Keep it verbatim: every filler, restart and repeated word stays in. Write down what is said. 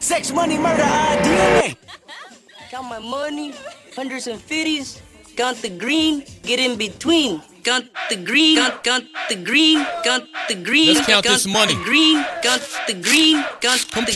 Sex, money, murder, I D N A. Count my money, hundreds and fifties. Count the green, get in between. Count the green, count, count the green, count the green. Let's count count this money. The green, count the green, count Come the